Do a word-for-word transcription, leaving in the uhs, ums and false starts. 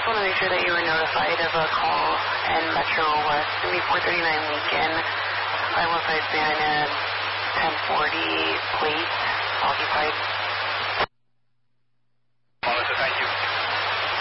want to make sure that you were notified of a call in Metro West, maybe four thirty-nine weekend, five one five Santa ten forty plate, occupied.